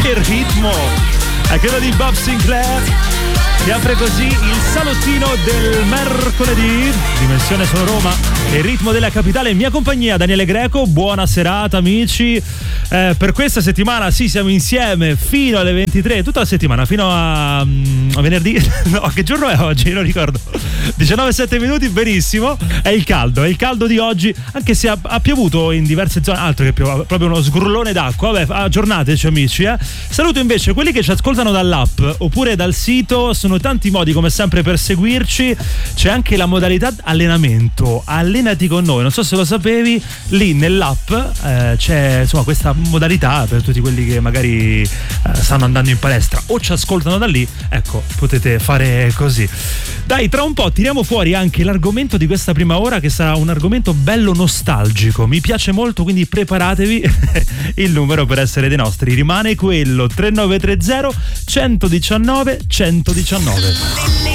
Che ritmo! È quello di Bob Sinclair che apre così il salottino del mercoledì. Dimensione Sono Roma, il ritmo della capitale. In mia compagnia Daniele Greco. Buona serata amici. Per questa settimana sì, siamo insieme fino alle 23, tutta la settimana fino a venerdì. No, che giorno è oggi? Non ricordo. 19-7 minuti, benissimo. È il caldo di oggi, anche se ha piovuto in diverse zone, altro che piove, proprio uno sgrullone d'acqua. Vabbè, aggiornateci amici. Saluto invece quelli che ci ascoltano dall'app oppure dal sito. Sono tanti modi come sempre per seguirci. C'è anche la modalità allenamento, allenati con noi, non so se lo sapevi, lì nell'app c'è insomma questa modalità per tutti quelli che magari stanno andando in palestra o ci ascoltano da lì. Ecco, potete fare così. Dai, tra un po' tiriamo fuori anche l'argomento di questa prima ora, che sarà un argomento bello nostalgico, mi piace molto, quindi preparatevi. Il numero per essere dei nostri rimane quello 3930 119 119.